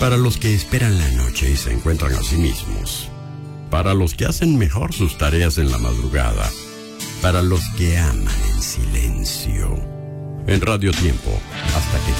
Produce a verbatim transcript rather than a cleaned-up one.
para los que esperan la noche y se encuentran a sí mismos, para los que hacen mejor sus tareas en la madrugada, para los que aman en silencio. En Radio Tiempo, hasta que